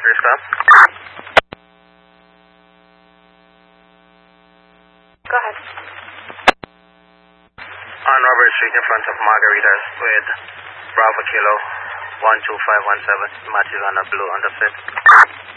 Your stop. Go ahead. On Robert Street in front of Margaritas with Bravo Kilo 12517. Matches on the blue on the set.